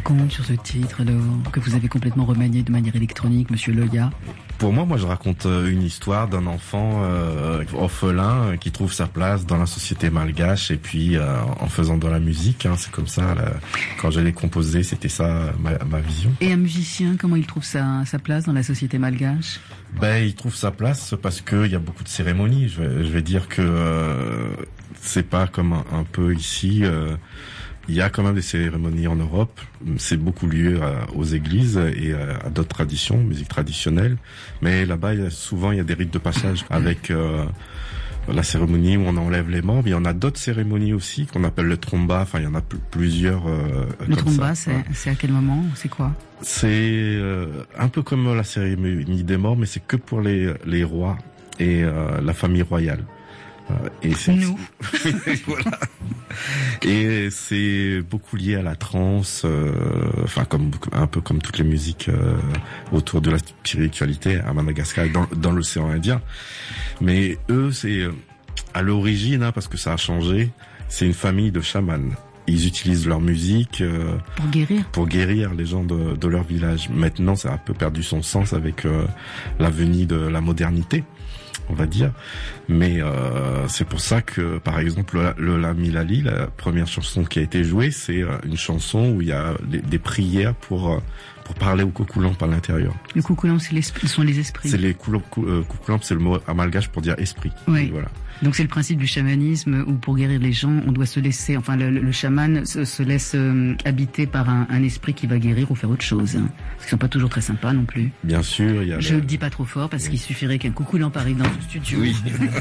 raconte sur ce titre alors, que vous avez complètement remanié de manière électronique, Monsieur Loya? Pour moi, je raconte une histoire d'un enfant orphelin qui trouve sa place dans la société malgache et puis en faisant de la musique. C'est comme ça. Quand je l'ai composé, c'était ça ma vision. Et un musicien, comment il trouve sa place dans la société malgache? Il trouve sa place parce que il y a beaucoup de cérémonies. Je vais dire que c'est pas comme un peu ici. Il y a quand même des cérémonies en Europe. C'est beaucoup lié aux églises et à d'autres traditions, musique traditionnelle. Mais là-bas, il y a des rites de passage avec la cérémonie où on enlève les membres. Il y en a d'autres cérémonies aussi qu'on appelle le tromba. Enfin, il y en a plusieurs. Le tromba, c'est à quel moment? C'est quoi? C'est un peu comme la cérémonie des morts, mais c'est que pour les rois et la famille royale. Et c'est nous. Voilà. Et c'est beaucoup lié à la trance, un peu comme toutes les musiques autour de la spiritualité à Madagascar et dans l'océan Indien. Mais eux, c'est à l'origine, parce que ça a changé, c'est une famille de chamans. Ils utilisent leur musique pour guérir les gens de leur village. Maintenant, ça a un peu perdu son sens avec la venue de la modernité, on va dire. Mais c'est pour ça que, par exemple, le Lamilali, la première chanson qui a été jouée, c'est une chanson où il y a des prières pour parler aux coucoulamps à l'intérieur. Le coucoulamp, ce sont les esprits. C'est les coucoulamps, c'est le mot amalgage pour dire esprit. Oui. Voilà. Donc c'est le principe du chamanisme où pour guérir les gens, on doit se laisser, le chaman se laisse habiter par un esprit qui va guérir ou faire autre chose. Parce qu'ils sont pas toujours très sympas non plus. Bien sûr, Je le dis pas trop fort parce qu'il suffirait qu'un coucoulamp arrive dans le studio. Oui.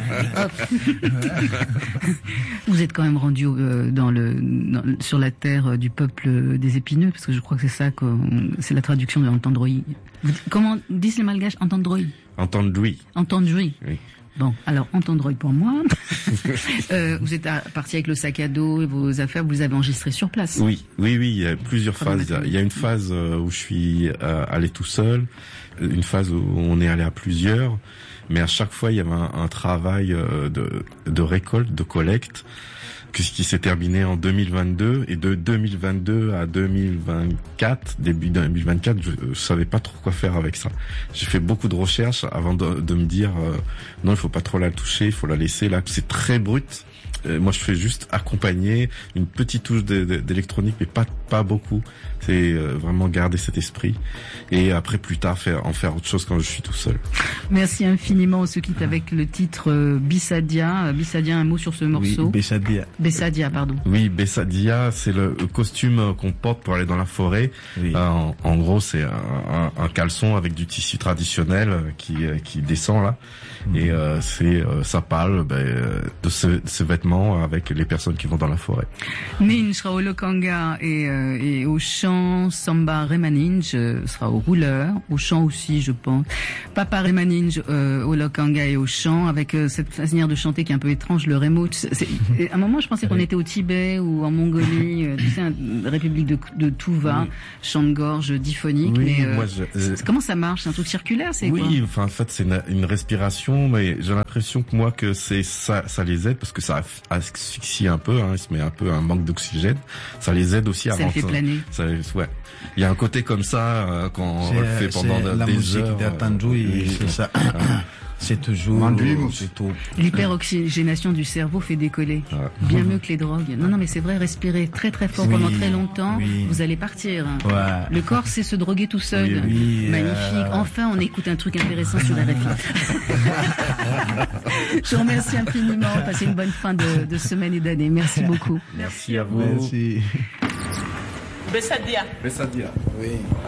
Vous êtes quand même rendu sur la terre du peuple des épineux, parce que je crois que c'est ça c'est la traduction de Entendroy. Comment disent les malgaches? Entendroy. Entendroy. Entendroy. Oui. Bon, alors Entendroy pour moi. Vous êtes parti avec le sac à dos et vos affaires, vous les avez enregistrées sur place. Oui, il y a plusieurs phases. Il y a une phase où je suis allé tout seul, une phase où on est allé à plusieurs, mais à chaque fois il y avait un travail de récolte, de collecte, qui s'est terminé en 2022, et de 2022 à 2024, début 2024, je savais pas trop quoi faire avec ça. J'ai fait beaucoup de recherches avant de me dire non, il faut pas trop la toucher, il faut la laisser là. C'est très brut. Moi, je fais juste accompagner une petite touche d'électronique, mais pas beaucoup. C'est vraiment garder cet esprit. Et après, plus tard, en faire autre chose quand je suis tout seul. Merci infiniment. On se quitte avec le titre Bissadia. Bissadia, un mot sur ce morceau? Oui, Bessadia. Bessadia, pardon. Oui, Bessadia, c'est le costume qu'on porte pour aller dans la forêt. Oui. En gros, c'est un caleçon avec du tissu traditionnel qui descend là. Et ça parle de ce vêtement avec les personnes qui vont dans la forêt. Nin sera au Lokanga et au chant. Samba Remaninj sera au rouleur, au chant aussi, je pense. Papa Remaninj au Lokanga et au chant, avec cette manière de chanter qui est un peu étrange, le Remote. À un moment, je pensais qu'on était au Tibet ou en Mongolie, tu sais, une république de Tuva, chant de gorge diphonique. Oui, mais moi, comment ça marche? C'est un truc circulaire, c'est quoi? Oui, en fait, c'est une respiration, mais j'ai l'impression que moi, que c'est ça les aide parce que ça asphyxie un peu, il se met un peu un manque d'oxygène. Ça les aide aussi à rentrer. Ça fait planer. Ouais. Il y a un côté comme ça quand on le fait pendant des heures. La musique d'Atandjoui, c'est ça. C'est toujours l'hyperoxygénation du cerveau fait décoller. Bien mieux que les drogues. Non, mais c'est vrai, respirer très très fort pendant très longtemps, vous allez partir. Ouais. Le corps sait se droguer tout seul. Magnifique. Enfin, on écoute un truc intéressant sur RFI. Je vous remercie infiniment. Passez une bonne fin de semaine et d'année. Merci beaucoup. Merci à vous. Merci. Bessadia. Oui.